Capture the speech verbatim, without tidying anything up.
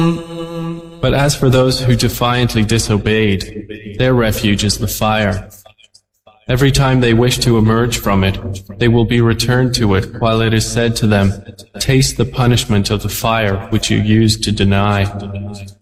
But as for those who defiantly disobeyed, their refuge is the fire. Every time they wish to emerge from it, they will be returned to it while it is said to them, "Taste the punishment of the fire which you used to deny."